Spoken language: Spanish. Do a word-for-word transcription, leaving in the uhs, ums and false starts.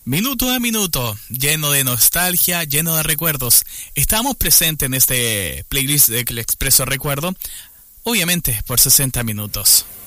Minuto a minuto, lleno de nostalgia, lleno de recuerdos. Estamos presentes en este playlist del Expreso Recuerdo, obviamente por sesenta minutos.